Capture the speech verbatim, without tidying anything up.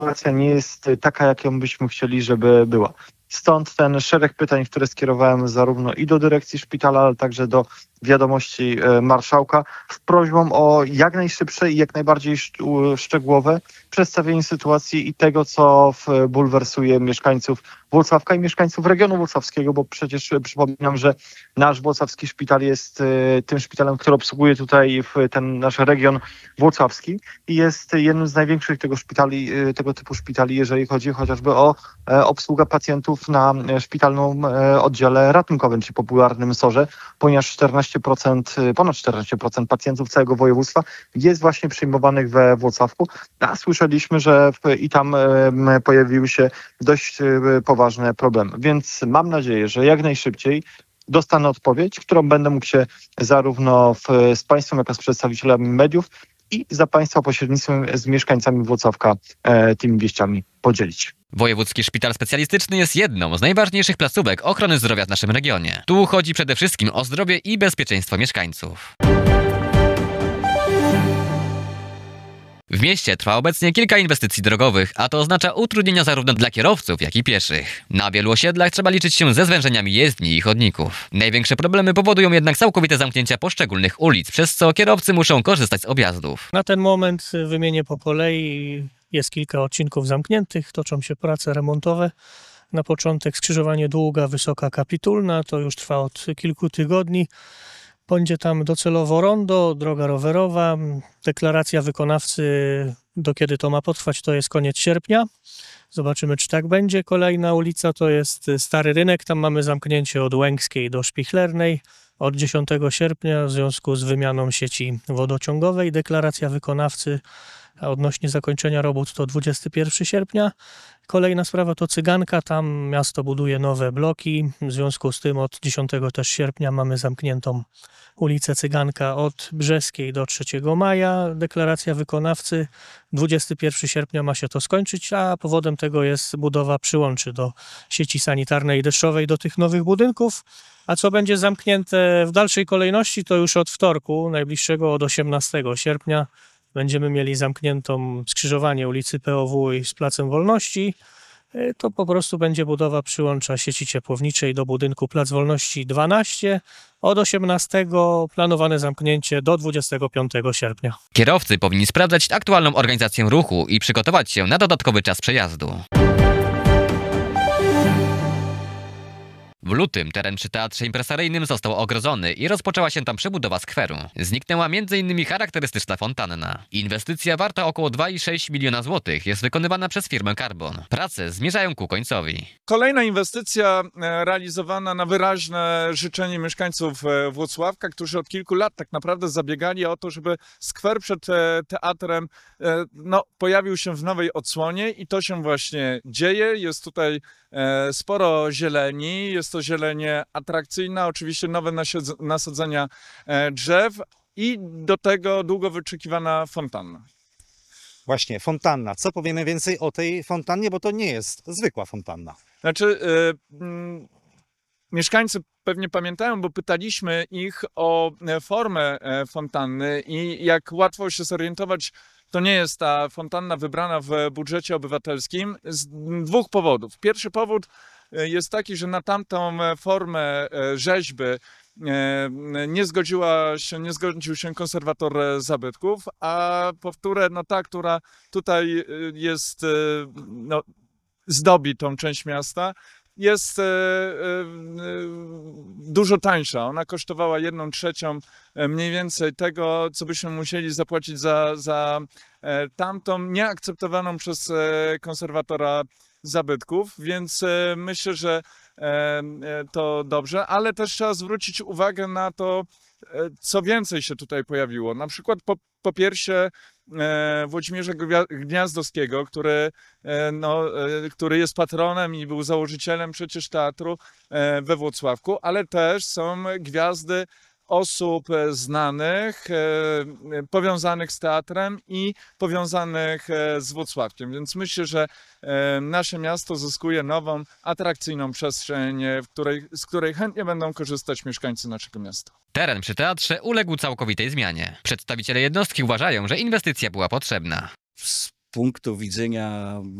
sytuacja nie jest taka, jaką byśmy chcieli, żeby była. Stąd ten szereg pytań, które skierowałem zarówno i do dyrekcji szpitala, ale także do wiadomości marszałka z prośbą o jak najszybsze i jak najbardziej szczegółowe przedstawienie sytuacji i tego, co bulwersuje mieszkańców Włocławka i mieszkańców regionu włocławskiego, bo przecież przypominam, że nasz włocławski szpital jest tym szpitalem, który obsługuje tutaj ten nasz region włocławski i jest jednym z największych tego szpitali, tego typu szpitali, jeżeli chodzi chociażby o obsługę pacjentów na szpitalnym oddziale ratunkowym, czy popularnym sorze, ponieważ czternaście procent, ponad czternaście procent pacjentów całego województwa jest właśnie przyjmowanych we Włocławku, a słyszeliśmy, że i tam pojawiły się dość poważne problemy. Więc mam nadzieję, że jak najszybciej dostanę odpowiedź, którą będę mógł się zarówno w, z Państwem, jak i z przedstawicielami mediów i za Państwa pośrednictwem z mieszkańcami Włocławka e, tymi wieściami podzielić. Wojewódzki Szpital Specjalistyczny jest jedną z najważniejszych placówek ochrony zdrowia w naszym regionie. Tu chodzi przede wszystkim o zdrowie i bezpieczeństwo mieszkańców. W mieście trwa obecnie kilka inwestycji drogowych, a to oznacza utrudnienia zarówno dla kierowców, jak i pieszych. Na wielu osiedlach trzeba liczyć się ze zwężeniami jezdni i chodników. Największe problemy powodują jednak całkowite zamknięcia poszczególnych ulic, przez co kierowcy muszą korzystać z objazdów. Na ten moment wymienię po kolei. Jest kilka odcinków zamkniętych, toczą się prace remontowe. Na początek skrzyżowanie Długa, Wysoka Kapitulna, to już trwa od kilku tygodni. Będzie tam docelowo rondo, droga rowerowa. Deklaracja wykonawcy, do kiedy to ma potrwać, to jest koniec sierpnia. Zobaczymy, czy tak będzie. Kolejna ulica to jest Stary Rynek. Tam mamy zamknięcie od Łęckiej do Szpichlernej od dziesiątego sierpnia w związku z wymianą sieci wodociągowej. Deklaracja wykonawcy a odnośnie zakończenia robót to dwudziestego pierwszego sierpnia. Kolejna sprawa to Cyganka, tam miasto buduje nowe bloki, w związku z tym od dziesiątego też sierpnia mamy zamkniętą ulicę Cyganka od Brzeskiej do trzeciego maja. Deklaracja wykonawcy, dwudziestego pierwszego sierpnia ma się to skończyć, a powodem tego jest budowa przyłączy do sieci sanitarnej i deszczowej do tych nowych budynków. A co będzie zamknięte w dalszej kolejności, to już od wtorku najbliższego, od osiemnastego sierpnia. Będziemy mieli zamkniętą skrzyżowanie ulicy P O W z Placem Wolności. To po prostu będzie budowa przyłącza sieci ciepłowniczej do budynku Plac Wolności dwanaście. Od osiemnastego planowane zamknięcie do dwudziestego piątego sierpnia. Kierowcy powinni sprawdzać aktualną organizację ruchu i przygotować się na dodatkowy czas przejazdu. W lutym teren przy Teatrze Impresaryjnym został ogrodzony i rozpoczęła się tam przebudowa skweru. Zniknęła między innymi charakterystyczna fontanna. Inwestycja warta około dwa i sześć miliona złotych jest wykonywana przez firmę Carbon. Prace zmierzają ku końcowi. Kolejna inwestycja realizowana na wyraźne życzenie mieszkańców Włocławka, którzy od kilku lat tak naprawdę zabiegali o to, żeby skwer przed teatrem no, pojawił się w nowej odsłonie i to się właśnie dzieje. Jest tutaj sporo zieleni, jest to zielenie atrakcyjna, oczywiście nowe nasadzenia drzew i do tego długo wyczekiwana fontanna. Właśnie, fontanna. Co powiemy więcej o tej fontannie, bo to nie jest zwykła fontanna. Znaczy, yy, yy, mieszkańcy pewnie pamiętają, bo pytaliśmy ich o formę fontanny i jak łatwo się zorientować, to nie jest ta fontanna wybrana w budżecie obywatelskim z dwóch powodów. Pierwszy powód jest taki, że na tamtą formę rzeźby nie zgodziła się, nie zgodził się konserwator zabytków, a powtórę, no ta, która tutaj jest, no, zdobi tą część miasta, jest e, e, dużo tańsza. Ona kosztowała jedną trzecią mniej więcej tego, co byśmy musieli zapłacić za, za e, tamtą, nieakceptowaną przez e, konserwatora zabytków, więc e, myślę, że e, e, to dobrze, ale też trzeba zwrócić uwagę na to, e, co więcej się tutaj pojawiło. Na przykład po, po pierwsze e, Włodzimierza Gniazdowskiego, który, e, no, e, który jest patronem i był założycielem przecież teatru e, we Włocławku, ale też są gwiazdy osób znanych, powiązanych z teatrem i powiązanych z Włocławkiem. Więc myślę, że nasze miasto zyskuje nową, atrakcyjną przestrzeń, w której, z której chętnie będą korzystać mieszkańcy naszego miasta. Teren przy teatrze uległ całkowitej zmianie. Przedstawiciele jednostki uważają, że inwestycja była potrzebna. punktu widzenia